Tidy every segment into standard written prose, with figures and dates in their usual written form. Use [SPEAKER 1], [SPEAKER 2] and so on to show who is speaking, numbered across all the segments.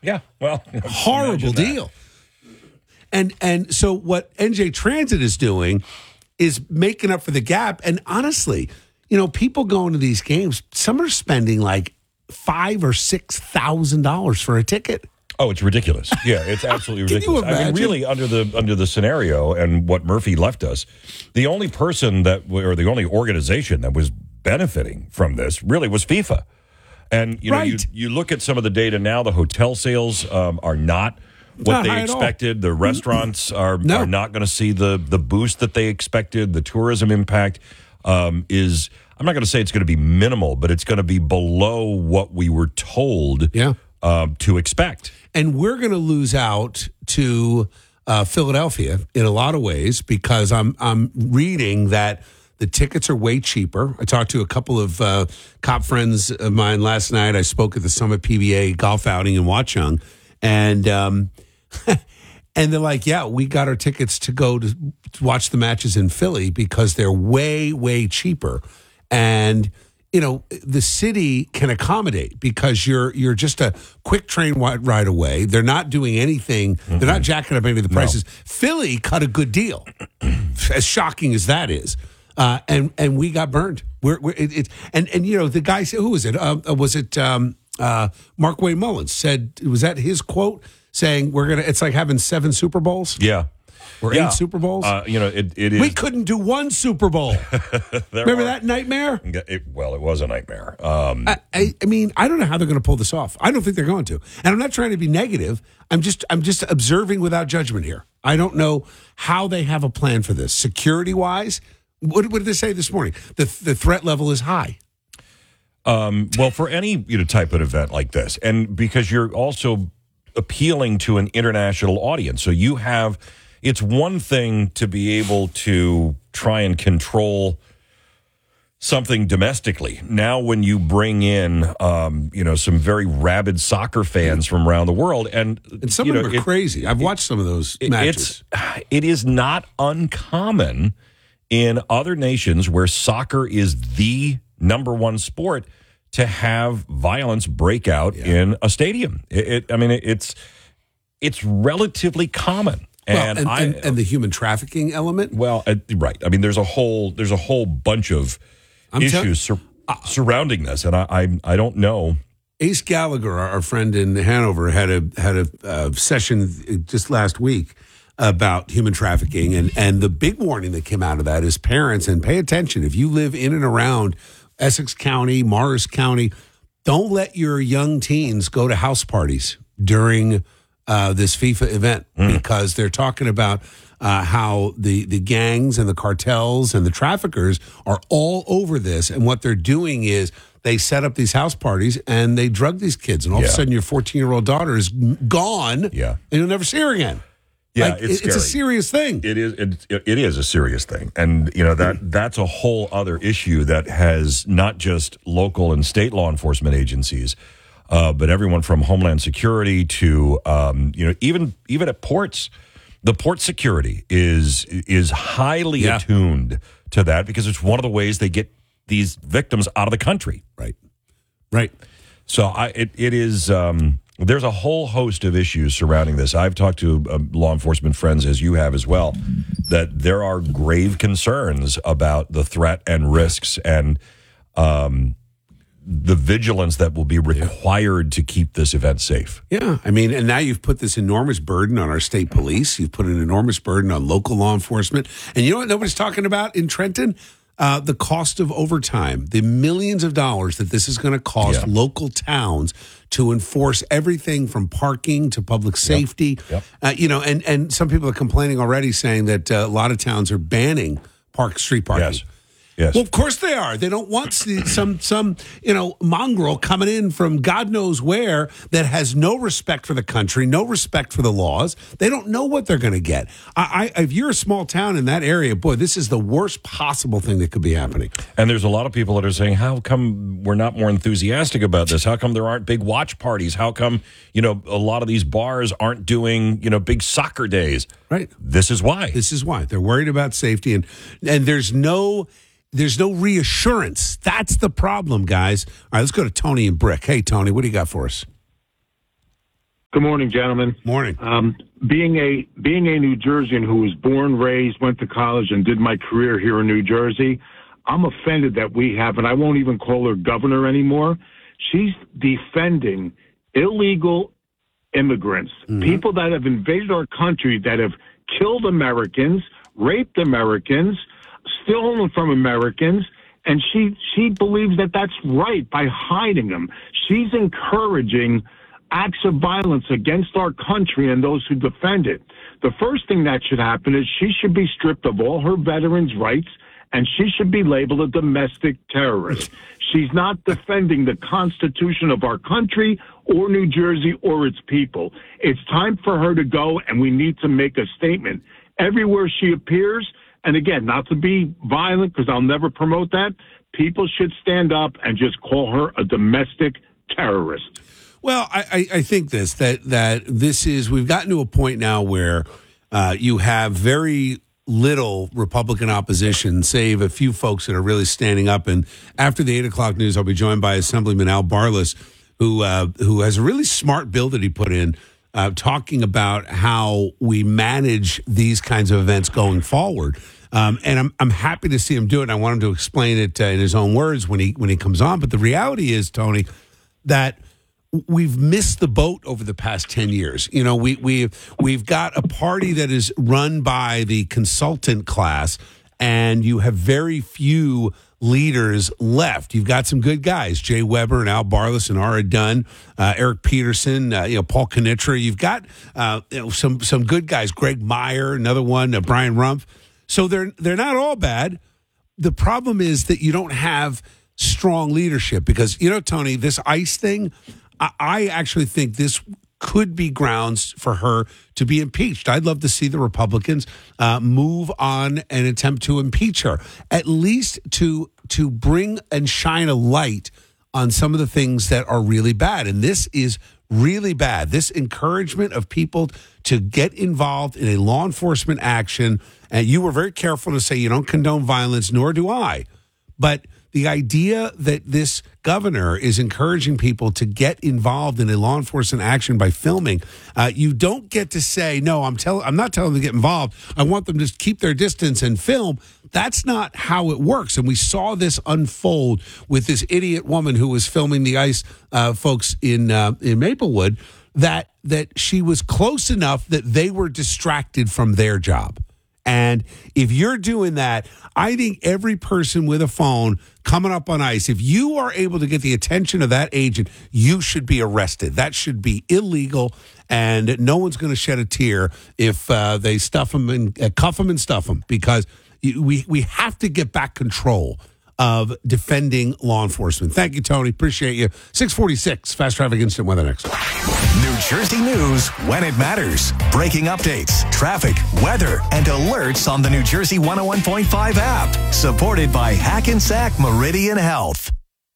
[SPEAKER 1] Yeah, well,
[SPEAKER 2] horrible deal. And so what NJ Transit is doing is making up for the gap. And honestly, people going to these games, some are spending like $5,000 or $6,000 for a ticket.
[SPEAKER 1] Oh, it's ridiculous. Yeah, it's absolutely ridiculous.
[SPEAKER 2] Can you imagine?
[SPEAKER 1] I mean, really, under the scenario and what Murphy left us, the only person or the only organization that was benefiting from this really was FIFA. And you look at some of the data now. The hotel sales are not what they expected. The restaurants are not going to see the boost that they expected. The tourism impact is, I'm not going to say it's going to be minimal, but it's going to be below what we were told to expect.
[SPEAKER 2] And we're going to lose out to Philadelphia in a lot of ways because I'm reading that the tickets are way cheaper. I talked to a couple of cop friends of mine last night. I spoke at the Summit PBA golf outing in Watchung, and and they're like, "Yeah, we got our tickets to go to watch the matches in Philly because they're way, way cheaper." And the city can accommodate because you're just a quick train ride away. They're not doing anything. Mm-hmm. They're not jacking up any of the prices. No. Philly cut a good deal, as shocking as that is. And we got burned. And the guy said, who was it? Was it Mark Wayne Mullins said? Was that his quote saying it's like having 7 Super Bowls?
[SPEAKER 1] Yeah.
[SPEAKER 2] Or 8 Super Bowls?
[SPEAKER 1] It is.
[SPEAKER 2] We couldn't do 1 Super Bowl. Remember that nightmare?
[SPEAKER 1] It was a nightmare.
[SPEAKER 2] I mean, I don't know how they're going to pull this off. I don't think they're going to. And I'm not trying to be negative. I'm just observing without judgment here. I don't know how they have a plan for this. Security-wise, what did they say this morning? The threat level is high.
[SPEAKER 1] Well, for any type of event like this, and because you're also appealing to an international audience, so you have. It's one thing to be able to try and control something domestically. Now, when you bring in, some very rabid soccer fans from around the world, and
[SPEAKER 2] some of them are crazy. I've watched some of those matches.
[SPEAKER 1] It is not uncommon in other nations where soccer is the number one sport to have violence break out in a stadium. It's relatively common.
[SPEAKER 2] And the human trafficking element.
[SPEAKER 1] Well, right. I mean, there's a whole bunch of issues surrounding this, and I don't know.
[SPEAKER 2] Ace Gallagher, our friend in Hanover, had a session just last week about human trafficking, and the big warning that came out of that is parents, and pay attention if you live in and around Essex County, Morris County, don't let your young teens go to house parties during this FIFA event because they're talking about how the gangs and the cartels and the traffickers are all over this. And what they're doing is they set up these house parties and they drug these kids. And all of a sudden your 14-year-old daughter is gone and you'll never see her again.
[SPEAKER 1] Yeah,
[SPEAKER 2] it's a serious thing.
[SPEAKER 1] It is a serious thing. And, that's a whole other issue that has not just local and state law enforcement agencies, but everyone from Homeland Security to, even at ports, the port security is highly attuned to that because it's one of the ways they get these victims out of the country.
[SPEAKER 2] Right.
[SPEAKER 1] So it is. There's a whole host of issues surrounding this. I've talked to law enforcement friends, as you have as well, that there are grave concerns about the threat and risks and the vigilance that will be required to keep this event safe.
[SPEAKER 2] Yeah, I mean, and now you've put this enormous burden on our state police. You've put an enormous burden on local law enforcement. And you know what nobody's talking about in Trenton? The cost of overtime, the millions of dollars that this is going to cost local towns to enforce everything from parking to public safety. And some people are complaining already saying that a lot of towns are banning street parking.
[SPEAKER 1] Yes.
[SPEAKER 2] Well, of course they are. They don't want some mongrel coming in from God knows where that has no respect for the country, no respect for the laws. They don't know what they're going to get. If you're a small town in that area, boy, this is the worst possible thing that could be happening.
[SPEAKER 1] And there's a lot of people that are saying, how come we're not more enthusiastic about this? How come there aren't big watch parties? How come, a lot of these bars aren't doing, big soccer days?
[SPEAKER 2] Right.
[SPEAKER 1] This is why.
[SPEAKER 2] They're worried about safety, and there's no reassurance. That's the problem, guys. All right, let's go to Tony and Brick. Hey, Tony, what do you got for us?
[SPEAKER 3] Good morning, gentlemen.
[SPEAKER 2] Morning.
[SPEAKER 3] Being a New Jerseyan who was born, raised, went to college, and did my career here in New Jersey, I'm offended that we have, and I won't even call her governor anymore. She's defending illegal immigrants, people that have invaded our country, that have killed Americans, raped Americans, stolen from Americans, and she believes that that's right by hiding them. She's encouraging acts of violence against our country and those who defend it. The first thing that should happen is she should be stripped of all her veterans' rights, and she should be labeled a domestic terrorist. She's not defending the Constitution of our country or New Jersey or its people. It's time for her to go, and we need to make a statement. Everywhere she appears, and again, not to be violent, because I'll never promote that, people should stand up and just call her a domestic terrorist.
[SPEAKER 2] Well, I think that this is, we've gotten to a point now where you have very little Republican opposition, save a few folks that are really standing up. And after the 8 o'clock news, I'll be joined by Assemblyman Al Barlas, who has a really smart bill that he put in, talking about how we manage these kinds of events going forward. And I'm happy to see him do it. And I want him to explain it in his own words when he comes on. But the reality is, Tony, that we've missed the boat over the past 10 years. You know, we've got a party that is run by the consultant class, and you have very few leaders left. You've got some good guys, Jay Weber and Al Barlas and Ara Dunn, Eric Peterson, Paul Knitra. You've got some good guys, Greg Meyer, another one, Brian Rumpf. So they're not all bad. The problem is that you don't have strong leadership because, Tony, this ICE thing, I actually think this could be grounds for her to be impeached. I'd love to see the Republicans move on and attempt to impeach her, at least to bring and shine a light on some of the things that are really bad. And this is really bad. This encouragement of people to get involved in a law enforcement action. And you were very careful to say you don't condone violence, nor do I. But the idea that this governor is encouraging people to get involved in a law enforcement action by filming, you don't get to say, no, I'm not telling them to get involved. I want them to keep their distance and film. That's not how it works. And we saw this unfold with this idiot woman who was filming the ICE folks in Maplewood, that she was close enough that they were distracted from their job. And if you're doing that, I think every person with a phone coming up on ICE, if you are able to get the attention of that agent, you should be arrested. That should be illegal, and no one's going to shed a tear if they stuff them and cuff them and stuff them, because we have to get back control of defending law enforcement. Thank you, Tony. Appreciate you. 646, Fast Traffic Instant Weather next.
[SPEAKER 4] New Jersey news when it matters. Breaking updates, traffic, weather, and alerts on the New Jersey 101.5 app. Supported by Hackensack Meridian Health.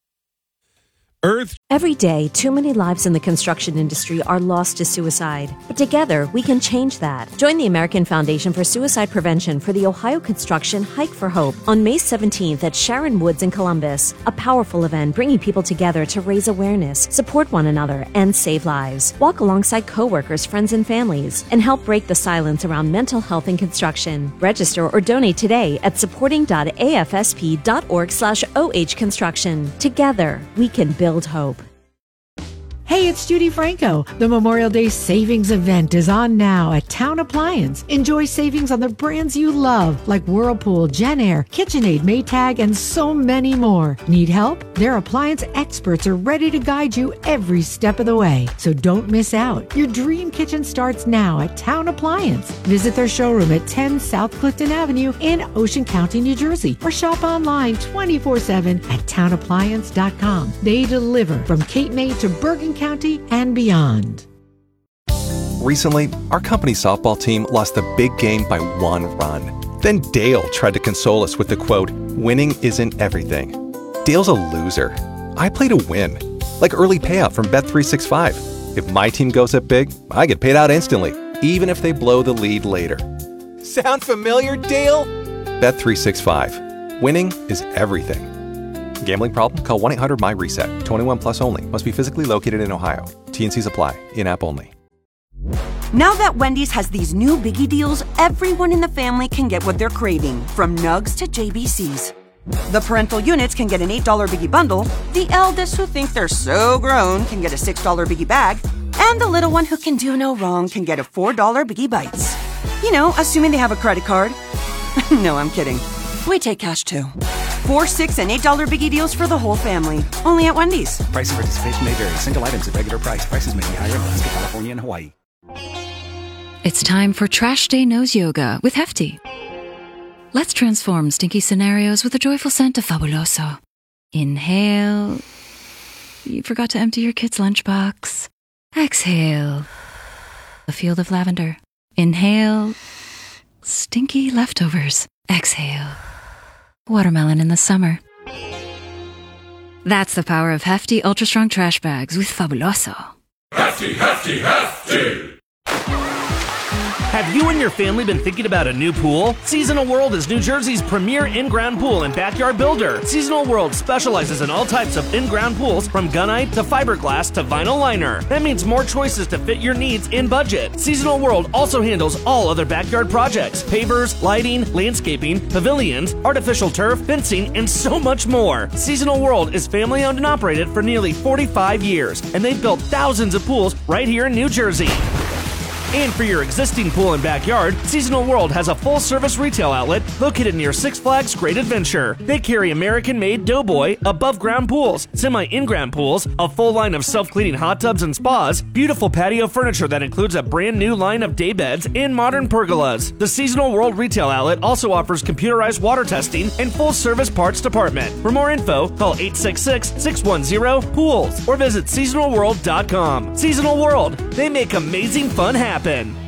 [SPEAKER 5] Every day, too many lives in the construction industry are lost to suicide. But together, we can change that. Join the American Foundation for Suicide Prevention for the Ohio Construction Hike for Hope on May 17th at Sharon Woods in Columbus. A powerful event bringing people together to raise awareness, support one another, and save lives. Walk alongside coworkers, friends, and families, and help break the silence around mental health in construction. Register or donate today at supporting.afsp.org/OH Construction. Together, we can build hope.
[SPEAKER 6] Hey, it's Judy Franco. The Memorial Day Savings Event is on now at Town Appliance. Enjoy savings on the brands you love, like Whirlpool, JennAir, KitchenAid, Maytag, and so many more. Need help? Their appliance experts are ready to guide you every step of the way. So don't miss out. Your dream kitchen starts now at Town Appliance. Visit their showroom at 10 South Clifton Avenue in Ocean County, New Jersey, or shop online 24/7 at townappliance.com. They deliver from Cape May to Bergen County and beyond.
[SPEAKER 7] Recently, our company softball team lost the big game by 1 run. Then Dale tried to console us with the quote, "Winning isn't everything." Dale's a loser. I play to win, like early payout from Bet365. If my team goes up big, I get paid out instantly, even if they blow the lead later. Sound familiar, Dale? Bet365. Winning is everything. Gambling problem? Call 1-800-MY-RESET. 21 plus only. Must be physically located in Ohio. T&Cs apply. In-app only.
[SPEAKER 8] Now that Wendy's has these new biggie deals, everyone in the family can get what they're craving, from nugs to JBCs. The parental units can get an $8 biggie bundle, the eldest who think they're so grown can get a $6 biggie bag, and the little one who can do no wrong can get a $4 biggie bites. You know, assuming they have a credit card. No, I'm kidding. We take cash too. $4, $6, and $8 biggie deals for the whole family. Only at Wendy's.
[SPEAKER 9] Price and participation may vary. Single items at regular price. Prices may be higher in Alaska, California, and Hawaii.
[SPEAKER 10] It's time for Trash Day Nose Yoga with Hefty. Let's transform stinky scenarios with a joyful scent of Fabuloso. Inhale. You forgot to empty your kid's lunchbox. Exhale. A field of lavender. Inhale. Stinky leftovers. Exhale. Watermelon in the summer. That's the power of Hefty Ultra Strong Trash Bags with Fabuloso.
[SPEAKER 11] Hefty, Hefty, Hefty!
[SPEAKER 12] Have you and your family been thinking about a new pool? Seasonal World is New Jersey's premier in-ground pool and backyard builder. Seasonal World specializes in all types of in-ground pools, from gunite to fiberglass to vinyl liner. That means more choices to fit your needs in budget. Seasonal World also handles all other backyard projects: pavers, lighting, landscaping, pavilions, artificial turf, fencing, and so much more. Seasonal World is family-owned and operated for nearly 45 years, and they've built thousands of pools right here in New Jersey. And for your existing pool and backyard, Seasonal World has a full-service retail outlet located near Six Flags Great Adventure. They carry American-made Doughboy above-ground pools, semi-in-ground pools, a full line of self-cleaning hot tubs and spas, beautiful patio furniture that includes a brand-new line of day beds, and modern pergolas. The Seasonal World retail outlet also offers computerized water testing and full-service parts department. For more info, call 866-610-POOLS or visit seasonalworld.com. Seasonal World, they make amazing fun happen.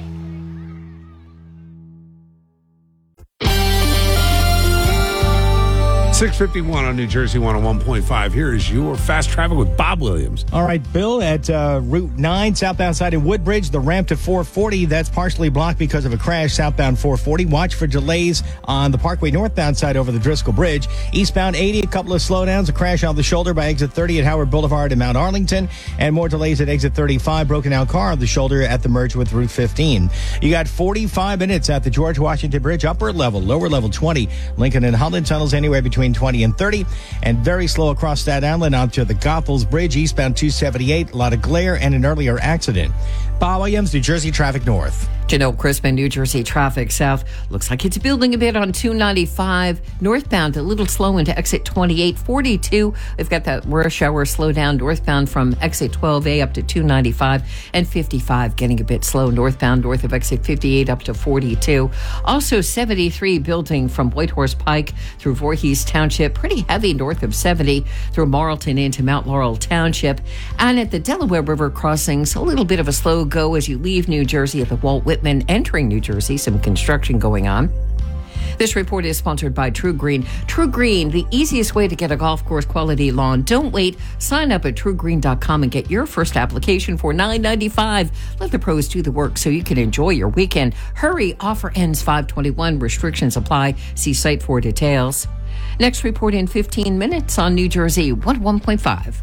[SPEAKER 2] 6:51 on New Jersey 101.5. Here is your fast traffic with Bob Williams.
[SPEAKER 13] All right, Bill, at Route 9, southbound side in Woodbridge, the ramp to 440, that's partially blocked because of a crash southbound 440. Watch for delays on the Parkway northbound side over the Driscoll Bridge. Eastbound 80, a couple of slowdowns, a crash on the shoulder by exit 30 at Howard Boulevard in Mount Arlington, and more delays at exit 35, broken down car on the shoulder at the merge with Route 15. You got 45 minutes at the George Washington Bridge, upper level, lower level 20, Lincoln and Holland tunnels anywhere between 20 and 30, and very slow across Staten Island onto the Goethals Bridge, eastbound 278, a lot of glare and an earlier accident. Bob Williams, New Jersey Traffic North.
[SPEAKER 14] Janelle Crispin, New Jersey Traffic South. Looks like it's building a bit on 295 northbound, a little slow into exit 28. 42, we've got that rush hour slowdown northbound from exit 12A up to 295, and 55 getting a bit slow northbound north of exit 58 up to 42. Also 73 building from Whitehorse Pike through Voorhees Township, pretty heavy north of 70 through Marlton into Mount Laurel Township. And at the Delaware River crossings, a little bit of a slow go as you leave New Jersey at the Walt Whitman, entering New Jersey, some construction going on. This report is sponsored by True Green. True Green, the easiest way to get a golf course quality lawn. Don't wait. Sign up at truegreen.com and get your first application for $9.95. Let the pros do the work so you can enjoy your weekend. Hurry. Offer ends 5/21. Restrictions apply. See site for details. Next report in 15 minutes on New Jersey 101.5.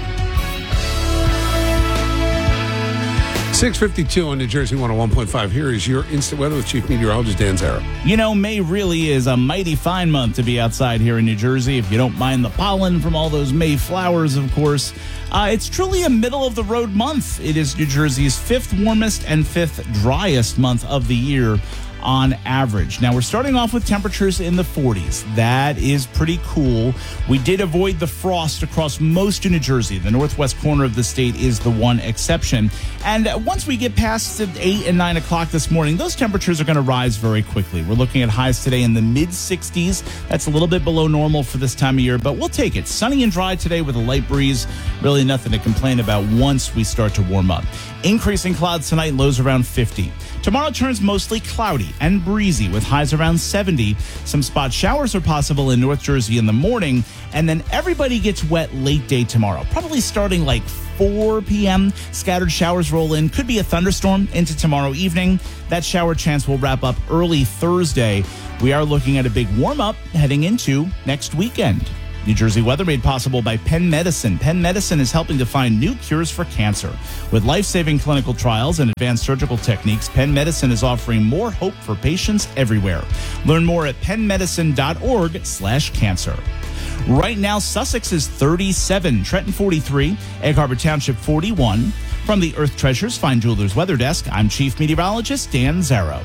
[SPEAKER 2] 6:52 on New Jersey 101.5. Here is your instant weather with Chief Meteorologist Dan Zara.
[SPEAKER 15] You know, May really is a mighty fine month to be outside here in New Jersey, if you don't mind the pollen from all those May flowers, of course. It's truly a middle-of-the-road month. It is New Jersey's 5th warmest and 5th driest month of the year on average. Now, we're starting off with temperatures in the 40s. That is pretty cool. We did avoid the frost across most of New Jersey. The northwest corner of the state is the one exception. And once we get past 8 and 9 o'clock this morning, those temperatures are going to rise very quickly. We're looking at highs today in the mid-60s. That's a little bit below normal for this time of year, but we'll take it. Sunny and dry today with a light breeze. Really nothing to complain about once we start to warm up. Increasing clouds tonight, lows around 50. Tomorrow turns mostly cloudy and breezy with highs around 70. Some spot showers are possible in North Jersey in the morning, and then everybody gets wet late day tomorrow, probably starting like 4 p.m. Scattered showers roll in. Could be a thunderstorm into tomorrow evening. That shower chance will wrap up early Thursday. We are looking at a big warm-up heading into next weekend. New Jersey weather made possible by Penn Medicine. Penn Medicine is helping to find new cures for cancer. With life-saving clinical trials and advanced surgical techniques, Penn Medicine is offering more hope for patients everywhere. Learn more at pennmedicine.org/cancer. Right now, Sussex is 37, Trenton 43, Egg Harbor Township 41. From the Earth Treasures Fine Jewelers Weather Desk, I'm Chief Meteorologist Dan Zarrow.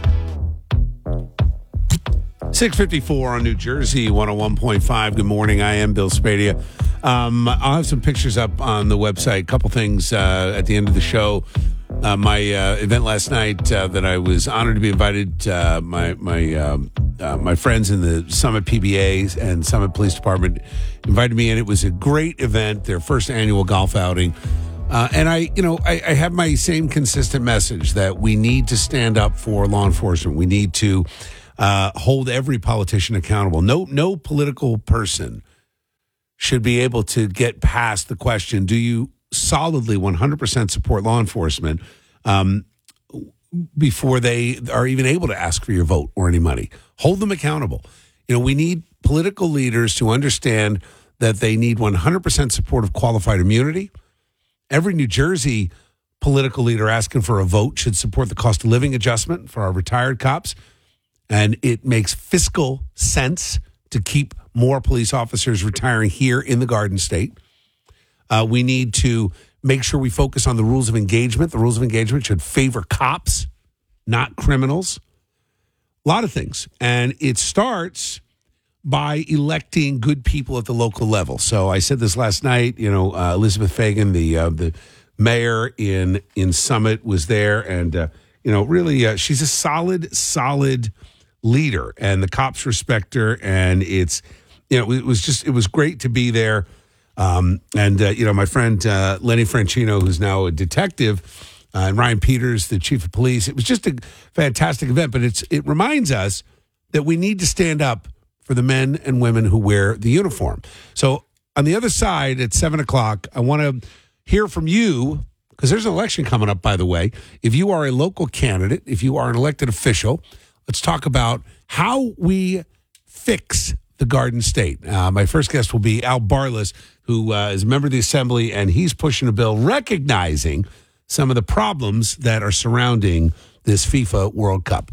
[SPEAKER 2] 6:54 on New Jersey 101.5. Good morning. I am Bill Spadea. I'll have some pictures up on the website. A couple things at the end of the show. My event last night that I was honored to be invited. My friends in the Summit PBA and Summit Police Department invited me in. It was a great event. Their first annual golf outing. And I have my same consistent message that we need to stand up for law enforcement. We need to hold every politician accountable. No political person should be able to get past the question, do you solidly 100% support law enforcement before they are even able to ask for your vote or any money? Hold them accountable. We need political leaders to understand that they need 100% support of qualified immunity. Every New Jersey political leader asking for a vote should support the cost of living adjustment for our retired cops. And it makes fiscal sense to keep more police officers retiring here in the Garden State. We need to make sure we focus on the rules of engagement. The rules of engagement should favor cops, not criminals. A lot of things. And it starts by electing good people at the local level. So I said this last night, Elizabeth Fagan, the mayor in Summit, was there. And, really, she's a solid leader, and the cops respect her. And it was great to be there. My friend Lenny Franchino, who's now a detective, and Ryan Peters, the chief of police. It was just a fantastic event, but it reminds us that we need to stand up for the men and women who wear the uniform. So on the other side at 7:00, I want to hear from you, because there's an election coming up, by the way. If you are a local candidate, if you are an elected official, let's talk about how we fix the Garden State. My first guest will be Al Barlas, who is a member of the Assembly, and he's pushing a bill recognizing some of the problems that are surrounding this FIFA World Cup.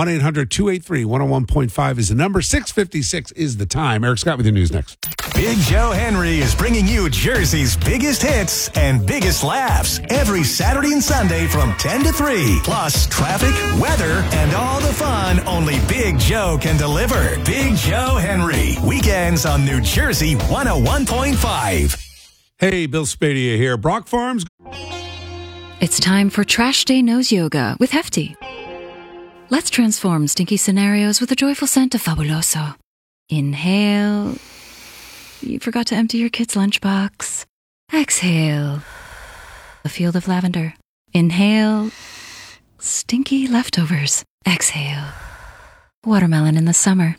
[SPEAKER 2] 1-800-283-101.5 is the number. 6:56 is the time. Eric Scott with your news next.
[SPEAKER 4] Big Joe Henry is bringing you Jersey's biggest hits and biggest laughs every Saturday and Sunday from 10 to 3. Plus traffic, weather, and all the fun only Big Joe can deliver. Big Joe Henry. Weekends on New Jersey 101.5.
[SPEAKER 2] Hey, Bill Spadea here. Brock Farms.
[SPEAKER 10] It's time for Trash Day Nose Yoga with Hefty. Let's transform stinky scenarios with a joyful scent of Fabuloso. Inhale. You forgot to empty your kid's lunchbox. Exhale. A field of lavender. Inhale. Stinky leftovers. Exhale. Watermelon in the summer.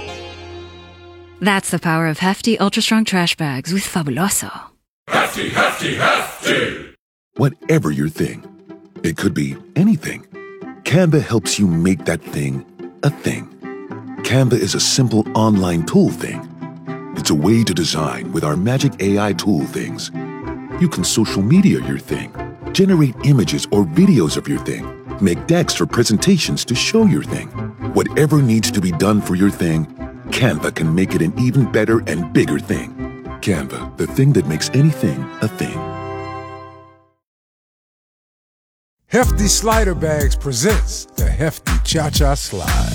[SPEAKER 10] That's the power of Hefty Ultra Strong Trash Bags with Fabuloso.
[SPEAKER 11] Hefty, hefty, hefty!
[SPEAKER 16] Whatever your thing, it could be anything. Canva helps you make that thing a thing. Canva is a simple online tool thing. It's a way to design with our magic AI tool things. You can social media your thing, generate images or videos of your thing, make decks or presentations to show your thing. Whatever needs to be done for your thing, Canva can make it an even better and bigger thing. Canva, the thing that makes anything a thing.
[SPEAKER 17] Hefty Slider Bags presents the Hefty Cha-Cha Slide.